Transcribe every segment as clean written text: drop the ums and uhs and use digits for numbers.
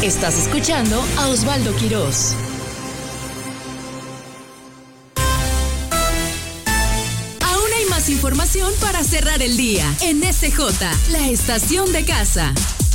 Estás escuchando a Osvaldo Quirós. Aún hay más información para cerrar el día en SJ, la estación de casa.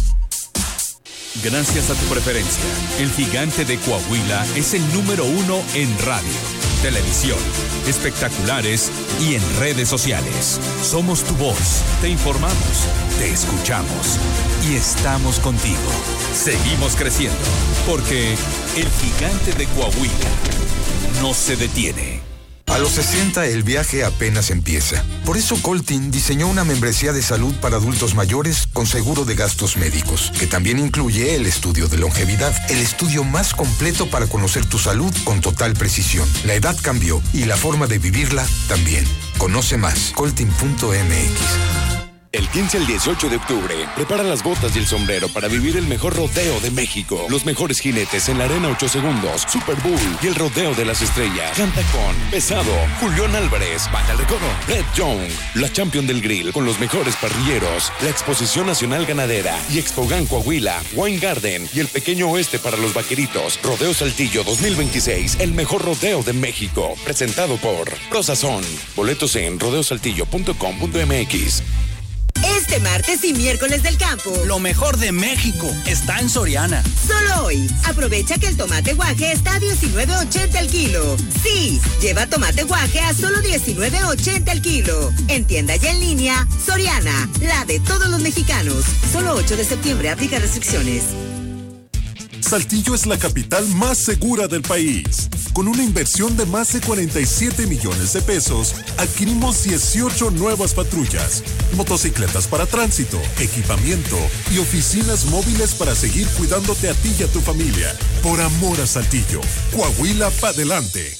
Gracias a tu preferencia, el Gigante de Coahuila es el número 1 en radio, televisión, espectaculares y en redes sociales. Somos tu voz, te informamos, te escuchamos y estamos contigo. Seguimos creciendo, porque el Gigante de Coahuila no se detiene. A los 60 el viaje apenas empieza. Por eso Coltin diseñó una membresía de salud para adultos mayores con seguro de gastos médicos, que también incluye el estudio de longevidad, el estudio más completo para conocer tu salud con total precisión. La edad cambió y la forma de vivirla también. Conoce más, coltin.mx. El 15 al 18 de octubre, prepara las botas y el sombrero para vivir el mejor rodeo de México. Los mejores jinetes en la Arena 8 Segundos, Super Bowl y el Rodeo de las Estrellas. Canta con Pesado, Julián Álvarez, Baja el Recodo, Red Young, la Champion del Grill con los mejores parrilleros, la Exposición Nacional Ganadera y Expogan Coahuila, Wine Garden y el Pequeño Oeste para los Vaqueritos. Rodeo Saltillo 2026, el mejor rodeo de México. Presentado por Prosazón. Boletos en rodeosaltillo.com.mx. Este martes y miércoles del campo, lo mejor de México está en Soriana. Solo hoy, aprovecha que el tomate guaje está a $19.80 el kilo. Sí, lleva tomate guaje a solo $19.80 el kilo. En tienda y en línea, Soriana, la de todos los mexicanos. Solo 8 de septiembre, aplica restricciones. Saltillo es la capital más segura del país. Con una inversión de más de 47 millones de pesos, adquirimos 18 nuevas patrullas, motocicletas para tránsito, equipamiento y oficinas móviles para seguir cuidándote a ti y a tu familia. Por amor a Saltillo, Coahuila pa' adelante.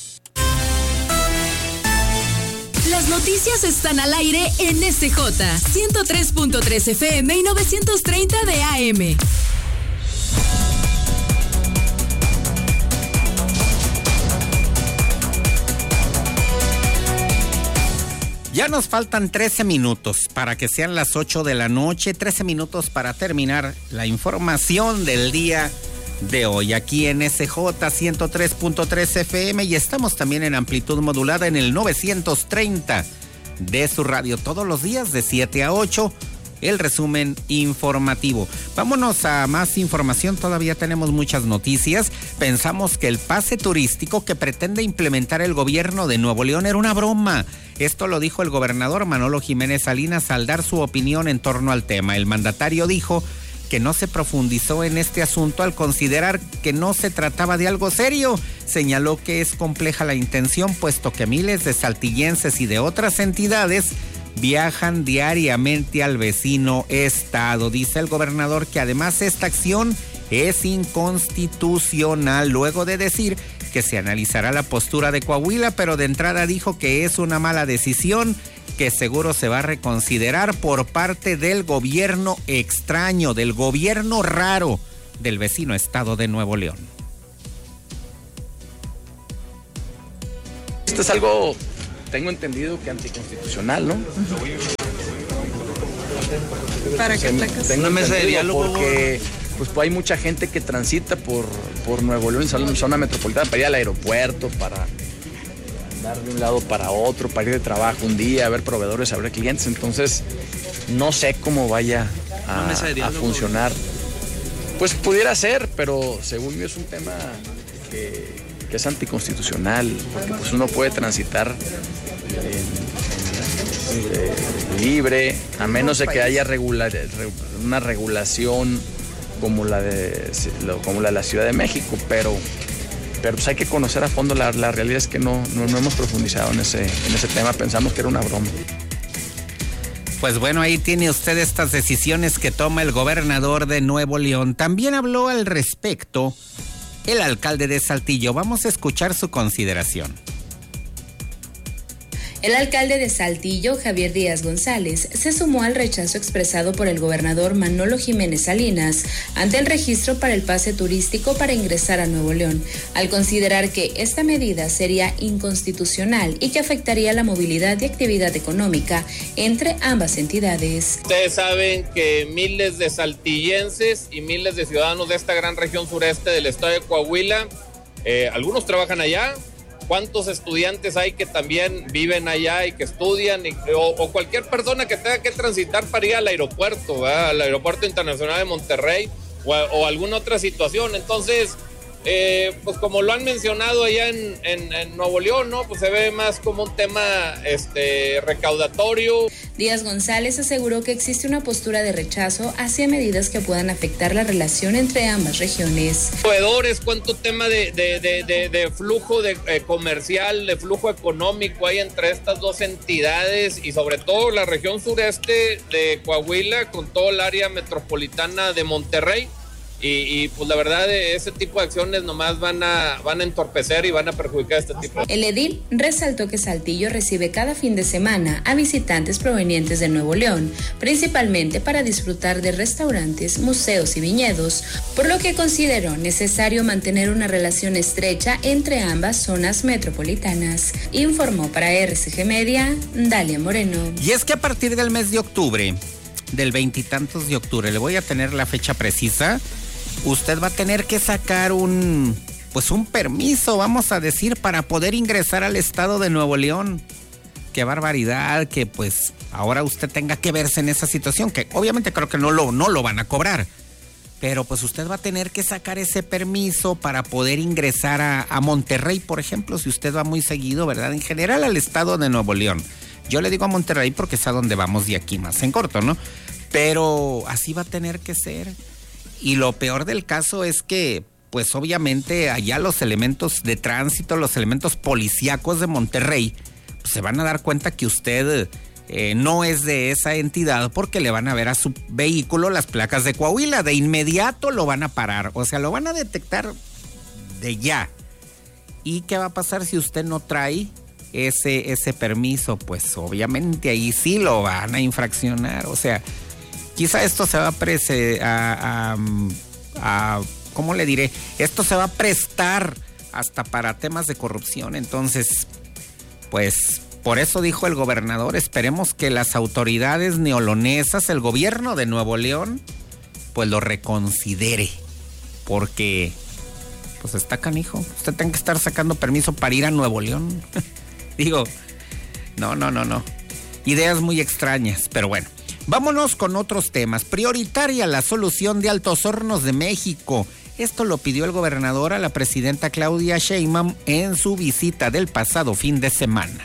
Las noticias están al aire en SJ, 103.3 FM y 930 de AM. Ya nos faltan 13 minutos para que sean las 8 de la noche, 13 minutos para terminar la información del día de hoy aquí en SJ 103.3 FM y estamos también en amplitud modulada en el 930 de su radio todos los días de 7 a 8. El resumen informativo. Vámonos a más información, todavía tenemos muchas noticias. Pensamos que el pase turístico que pretende implementar el gobierno de Nuevo León era una broma. Esto lo dijo el gobernador Manolo Jiménez Salinas al dar su opinión en torno al tema. El mandatario dijo que no se profundizó en este asunto al considerar que no se trataba de algo serio. Señaló que es compleja la intención, puesto que miles de saltillenses y de otras entidades viajan diariamente al vecino estado. Dice el gobernador que además esta acción es inconstitucional, luego de decir que se analizará la postura de Coahuila, pero de entrada dijo que es una mala decisión que seguro se va a reconsiderar por parte del gobierno extraño, del gobierno raro del vecino estado de Nuevo León. Esto es algo, tengo entendido que anticonstitucional, ¿no? ¿Para qué placas? Tengo una mesa de diálogo porque pues hay mucha gente que transita por Nuevo León, zona metropolitana, para ir al aeropuerto, para andar de un lado para otro, para ir de trabajo un día, a ver proveedores, a ver clientes. Entonces, no sé cómo vaya a funcionar. Pues pudiera ser, pero según yo es un tema que es anticonstitucional, porque pues uno puede transitar libre, a menos de que haya una regulación como la de la Ciudad de México, pero pues hay que conocer a fondo. La realidad es que no hemos profundizado en ese tema, pensamos que era una broma. Pues bueno, ahí tiene usted estas decisiones que toma el gobernador de Nuevo León. También habló al respecto el alcalde de Saltillo. Vamos a escuchar su consideración. El alcalde de Saltillo, Javier Díaz González, se sumó al rechazo expresado por el gobernador Manolo Jiménez Salinas ante el registro para el pase turístico para ingresar a Nuevo León, al considerar que esta medida sería inconstitucional y que afectaría la movilidad y actividad económica entre ambas entidades. Ustedes saben que miles de saltillenses y miles de ciudadanos de esta gran región sureste del estado de Coahuila, algunos trabajan allá. ¿Cuántos estudiantes hay que también viven allá y que estudian? O cualquier persona que tenga que transitar para ir al aeropuerto, ¿verdad? Al aeropuerto internacional de Monterrey o alguna otra situación. Entonces, pues como lo han mencionado allá en Nuevo León, ¿no? Pues se ve más como un tema recaudatorio. Díaz González aseguró que existe una postura de rechazo hacia medidas que puedan afectar la relación entre ambas regiones. Proveedores, cuánto tema de flujo comercial, de flujo económico hay entre estas dos entidades y sobre todo la región sureste de Coahuila con todo el área metropolitana de Monterrey. Y pues la verdad ese tipo de acciones nomás van a entorpecer y van a perjudicar este tipo. El edil resaltó que Saltillo recibe cada fin de semana a visitantes provenientes de Nuevo León, principalmente para disfrutar de restaurantes, museos y viñedos, por lo que consideró necesario mantener una relación estrecha entre ambas zonas metropolitanas. Informó para RCG Media, Dalia Moreno. Y es que a partir del mes de octubre, del 20 y tantos de octubre, le voy a tener la fecha precisa, usted va a tener que sacar un permiso, vamos a decir, para poder ingresar al estado de Nuevo León. Qué barbaridad que pues ahora usted tenga que verse en esa situación, que obviamente creo que no lo van a cobrar, pero pues usted va a tener que sacar ese permiso para poder ingresar a Monterrey, por ejemplo, si usted va muy seguido, ¿verdad? En general al estado de Nuevo León. Yo le digo a Monterrey porque es a donde vamos de aquí más en corto, ¿no? Pero así va a tener que ser. Y lo peor del caso es que, pues obviamente allá los elementos de tránsito, los elementos policíacos de Monterrey, pues, se van a dar cuenta que usted no es de esa entidad porque le van a ver a su vehículo las placas de Coahuila. De inmediato lo van a parar, o sea, lo van a detectar de ya. ¿Y qué va a pasar si usted no trae ese permiso? Pues obviamente ahí sí lo van a infraccionar, o sea... Quizá esto se va ¿cómo le diré? Esto se va a prestar hasta para temas de corrupción. Entonces, pues, por eso dijo el gobernador, esperemos que las autoridades neolonesas, el gobierno de Nuevo León, pues lo reconsidere. Porque, pues está canijo. Usted tiene que estar sacando permiso para ir a Nuevo León. Digo, no. Ideas muy extrañas, pero bueno. Vámonos con otros temas. Prioritaria la solución de Altos Hornos de México. Esto lo pidió el gobernador a la presidenta Claudia Sheinbaum en su visita del pasado fin de semana.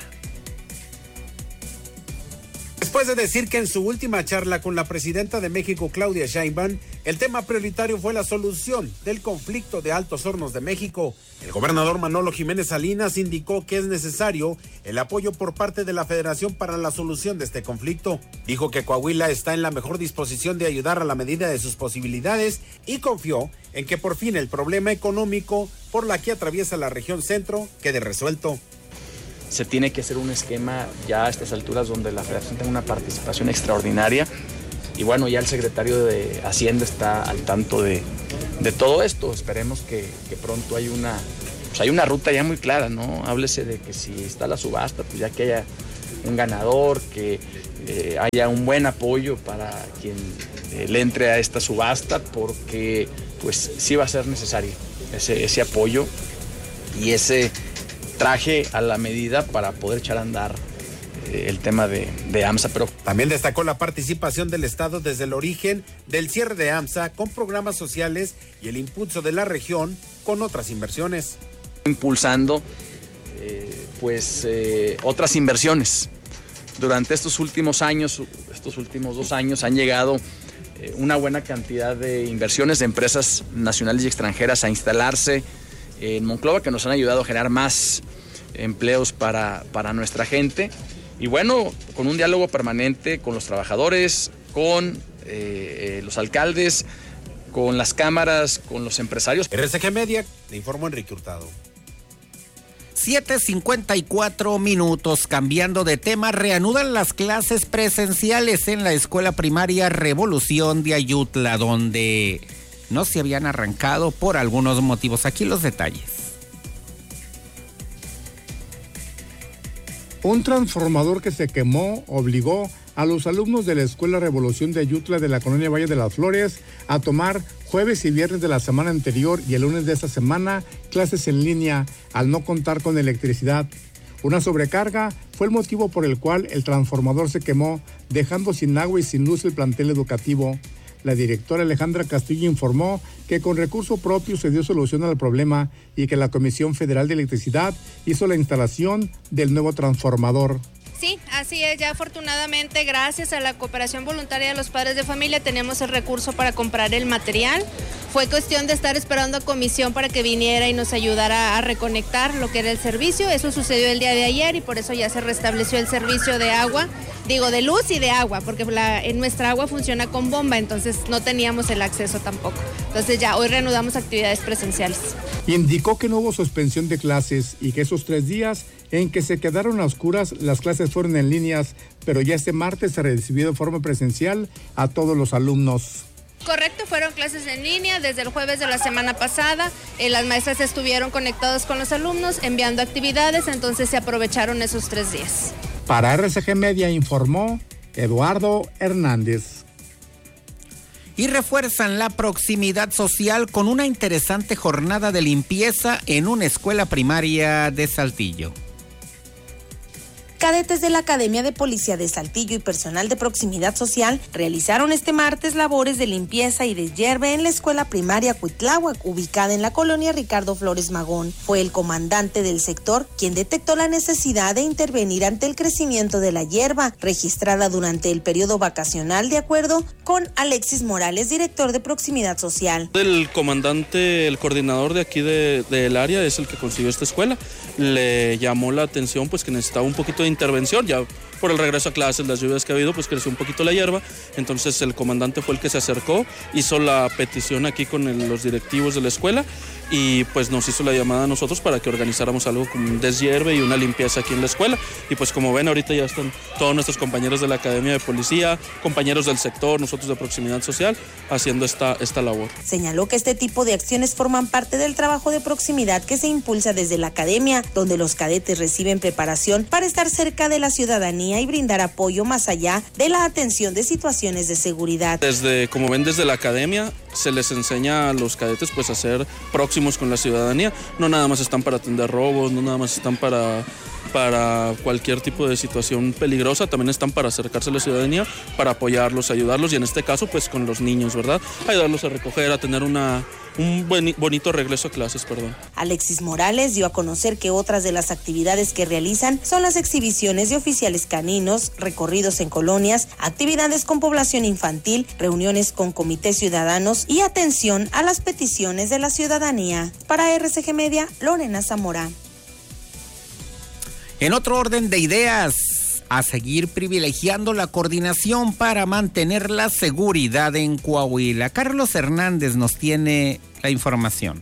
Después de decir que en su última charla con la presidenta de México, Claudia Sheinbaum, el tema prioritario fue la solución del conflicto de Altos Hornos de México, el gobernador Manolo Jiménez Salinas indicó que es necesario el apoyo por parte de la Federación para la solución de este conflicto. Dijo que Coahuila está en la mejor disposición de ayudar a la medida de sus posibilidades y confió en que por fin el problema económico por la que atraviesa la región centro quede resuelto. Se tiene que hacer un esquema ya a estas alturas donde la Federación tenga una participación extraordinaria y bueno, ya el secretario de Hacienda está al tanto de todo esto. Esperemos que pronto hay una ruta ya muy clara, ¿no? Háblese de que si está la subasta, pues ya que haya un ganador, que haya un buen apoyo para quien le entre a esta subasta, porque pues sí va a ser necesario ese apoyo y ese traje a la medida para poder echar a andar el tema de AMSA. Pero también destacó la participación del Estado desde el origen del cierre de AMSA con programas sociales y el impulso de la región con otras inversiones. Impulsando otras inversiones. Durante estos últimos años, estos últimos 2 años, han llegado una buena cantidad de inversiones de empresas nacionales y extranjeras a instalarse en Monclova, que nos han ayudado a generar más empleos para nuestra gente. Y bueno, con un diálogo permanente con los trabajadores, con los alcaldes, con las cámaras, con los empresarios. RCG Media, le informó Enrique Hurtado. 7:54. Cambiando de tema, reanudan las clases presenciales en la escuela primaria Revolución de Ayutla, donde no se habían arrancado por algunos motivos. Aquí los detalles. Un transformador que se quemó obligó a los alumnos de la Escuela Revolución de Ayutla de la colonia Valle de las Flores a tomar jueves y viernes de la semana anterior y el lunes de esta semana clases en línea al no contar con electricidad. Una sobrecarga fue el motivo por el cual el transformador se quemó, dejando sin agua y sin luz el plantel educativo. La directora Alejandra Castillo informó que con recurso propio se dio solución al problema y que la Comisión Federal de Electricidad hizo la instalación del nuevo transformador. Sí, así es, ya afortunadamente gracias a la cooperación voluntaria de los padres de familia tenemos el recurso para comprar el material. Fue cuestión de estar esperando a comisión para que viniera y nos ayudara a reconectar lo que era el servicio. Eso sucedió el día de ayer y por eso ya se restableció el servicio de agua, de luz y de agua, porque en nuestra agua funciona con bomba, entonces no teníamos el acceso tampoco. Entonces ya hoy reanudamos actividades presenciales. Indicó que no hubo suspensión de clases y que esos 3 días en que se quedaron a oscuras, las clases fueron en líneas, pero ya este martes se recibió de forma presencial a todos los alumnos. Correcto, fueron clases en línea desde el jueves de la semana pasada. Las maestras estuvieron conectadas con los alumnos, enviando actividades, entonces se aprovecharon esos 3 días. Para RCG Media informó Eduardo Hernández. Y refuerzan la proximidad social con una interesante jornada de limpieza en una escuela primaria de Saltillo. Cadetes de la Academia de Policía de Saltillo y personal de proximidad social realizaron este martes labores de limpieza y deshierve en la escuela primaria Cuitláhuac, ubicada en la colonia Ricardo Flores Magón. Fue el comandante del sector quien detectó la necesidad de intervenir ante el crecimiento de la hierba registrada durante el periodo vacacional, de acuerdo con Alexis Morales, director de proximidad social. El comandante, el coordinador de aquí del área es el que consiguió esta escuela. Le llamó la atención pues que necesitaba un poquito de intervención, ya por el regreso a clases, las lluvias que ha habido, pues creció un poquito la hierba, entonces el comandante fue el que se acercó, hizo la petición aquí con los directivos de la escuela y pues nos hizo la llamada a nosotros para que organizáramos algo como un deshierve y una limpieza aquí en la escuela, y pues como ven ahorita ya están todos nuestros compañeros de la Academia de Policía, compañeros del sector, nosotros de proximidad social, haciendo esta labor. Señaló que este tipo de acciones forman parte del trabajo de proximidad que se impulsa desde la academia, donde los cadetes reciben preparación para estar cerca de la ciudadanía y brindar apoyo más allá de la atención de situaciones de seguridad. Como ven, desde la academia se les enseña a los cadetes pues a ser próximos con la ciudadanía, no nada más están para atender robos, no nada más están para cualquier tipo de situación peligrosa, también están para acercarse a la ciudadanía, para apoyarlos, ayudarlos y en este caso pues con los niños, ¿verdad? Ayudarlos a recoger, a tener un bonito regreso a clases, Alexis Morales dio a conocer que otras de las actividades que realizan son las exhibiciones de oficiales caninos, recorridos en colonias, actividades con población infantil, reuniones con comités ciudadanos y atención a las peticiones de la ciudadanía. Para RCG Media, Lorena Zamora. En otro orden de ideas, a seguir privilegiando la coordinación para mantener la seguridad en Coahuila. Carlos Hernández nos tiene la información.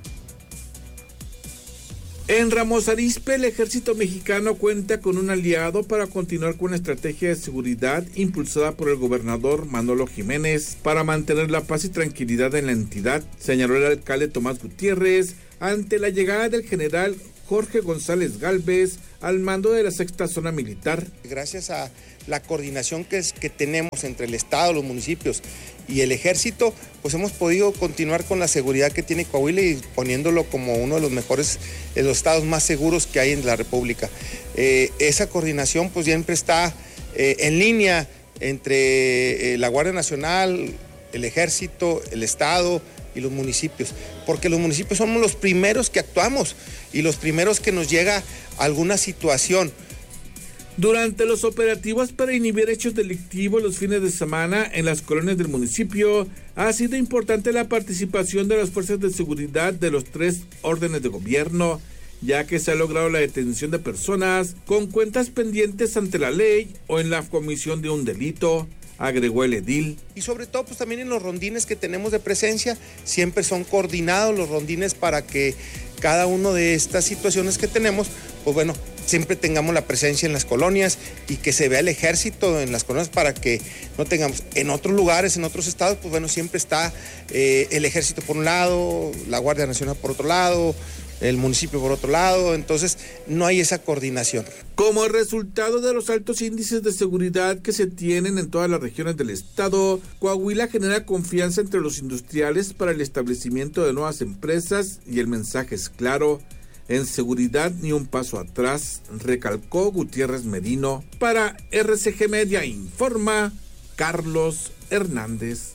En Ramos Arizpe, el ejército mexicano cuenta con un aliado para continuar con una estrategia de seguridad impulsada por el gobernador Manolo Jiménez para mantener la paz y tranquilidad en la entidad, señaló el alcalde Tomás Gutiérrez ante la llegada del general Jorge González Gálvez al mando de la 6ª Zona Militar. Gracias a la coordinación que tenemos entre el Estado, los municipios y el Ejército, pues hemos podido continuar con la seguridad que tiene Coahuila y poniéndolo como uno de los mejores, de los estados más seguros que hay en la República. Esa coordinación pues siempre está en línea entre la Guardia Nacional, el Ejército, el Estado y los municipios, porque los municipios somos los primeros que actuamos y los primeros que nos llega alguna situación. Durante los operativos para inhibir hechos delictivos los fines de semana en las colonias del municipio, ha sido importante la participación de las fuerzas de seguridad de los 3 órdenes de gobierno, ya que se ha logrado la detención de personas con cuentas pendientes ante la ley o en la comisión de un delito, agregó el edil. Y sobre todo pues también en los rondines que tenemos de presencia, siempre son coordinados los rondines para que cada una de estas situaciones que tenemos, pues bueno, siempre tengamos la presencia en las colonias y que se vea el ejército en las colonias para que no tengamos en otros lugares, en otros estados, pues bueno, siempre está el ejército por un lado, la Guardia Nacional por otro lado, el municipio por otro lado, entonces no hay esa coordinación. Como resultado de los altos índices de seguridad que se tienen en todas las regiones del estado, Coahuila genera confianza entre los industriales para el establecimiento de nuevas empresas y el mensaje es claro: en seguridad ni un paso atrás, recalcó Gutiérrez Merino. Para RCG Media informa Carlos Hernández.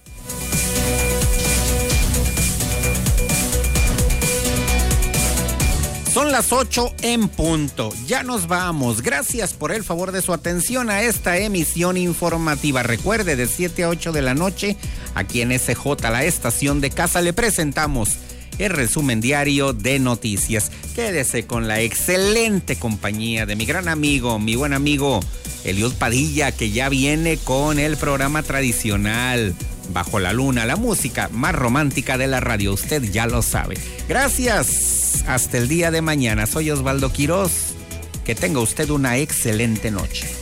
Son las 8 en punto. Ya nos vamos. Gracias por el favor de su atención a esta emisión informativa. Recuerde, de 7 a 8 de la noche, aquí en SJ, la estación de casa, le presentamos el resumen diario de noticias. Quédese con la excelente compañía de mi gran amigo, mi buen amigo Eliud Padilla, que ya viene con el programa tradicional Bajo la Luna, la música más romántica de la radio. Usted ya lo sabe. Gracias. Hasta el día de mañana. Soy Osvaldo Quirós. Que tenga usted una excelente noche.